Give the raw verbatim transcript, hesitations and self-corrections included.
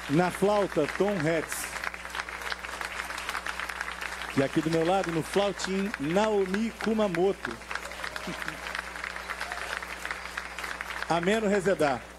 Na flauta, Tom Hetz. E aqui do meu lado, no flautim, Naomi Kumamoto. Ameno Rezedá.